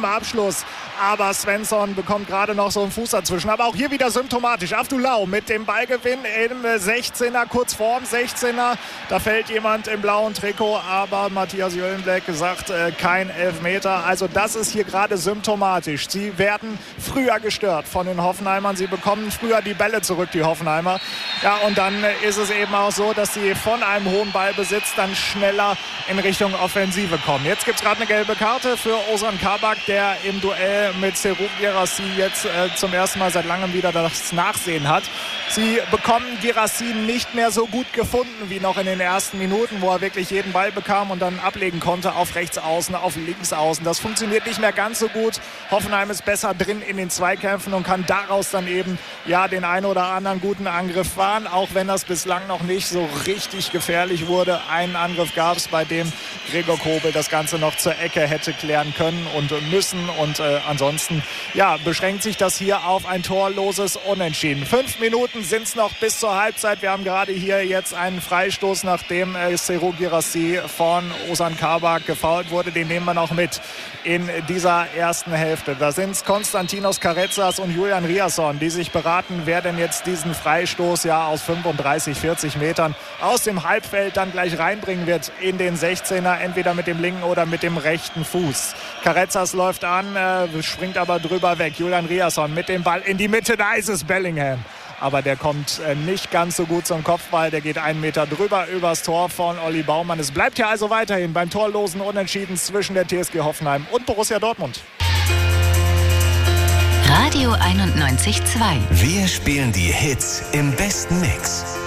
zum Abschluss. Aber Svensson bekommt gerade noch so einen Fuß dazwischen. Aber auch hier wieder symptomatisch. Avdulau mit dem Ballgewinn im 16er, kurz vorm 16er. Da fällt jemand im blauen Trikot, aber Matthias Jöllenbeck sagt, kein Elfmeter. Also das ist hier gerade symptomatisch. Sie werden früher gestört von den Hoffenheimern. Sie bekommen früher die Bälle zurück, die Hoffenheimer. Ja, und dann ist es eben auch so, dass sie von einem hohen Ballbesitz dann schneller in Richtung Offensive kommen. Jetzt gibt es gerade eine gelbe Karte für Ozan Kabak, der im Duell mit Serhou Guirassy jetzt zum ersten Mal seit langem wieder das Nachsehen hat. Sie bekommen Guirassy nicht mehr so gut gefunden wie noch in den ersten Minuten, wo er wirklich jeden Ball bekam und dann ablegen konnte auf rechts außen, auf links außen. Das funktioniert nicht mehr ganz so gut. Hoffenheim ist besser drin in den Zweikämpfen und kann daraus dann eben ja den einen oder anderen guten Angriff fahren, auch wenn das bislang noch nicht so richtig gefährlich wurde. Einen Angriff gab es, bei dem Gregor Kobel das Ganze noch zur Ecke hätte klären können und müssen. Und ansonsten ja, beschränkt sich das hier auf ein torloses Unentschieden. 5 Minuten sind es noch bis zur Halbzeit. Wir haben gerade hier jetzt einen Freistoß, nachdem Serhou Guirassy von Ozan Kabak gefoult wurde. Den nehmen wir noch mit in dieser ersten Hälfte. Da sind es Konstantinos Carezas und Julian Riasson, die sich beraten, wer denn jetzt diesen Freistoß ja aus 35, 40 Metern aus dem Halbfeld dann gleich reinbringen wird in den 16er, entweder mit dem linken oder mit dem rechten Fuß. Carezas läuft an, springt aber drüber weg. Julian Riasson mit dem Ball in die Mitte, da ist es Bellingham. Aber der kommt nicht ganz so gut zum Kopfball. Der geht 1 Meter drüber übers Tor von Olli Baumann. Es bleibt ja also weiterhin beim torlosen Unentschieden zwischen der TSG Hoffenheim und Borussia Dortmund. Radio 91.2. Wir spielen die Hits im besten Mix.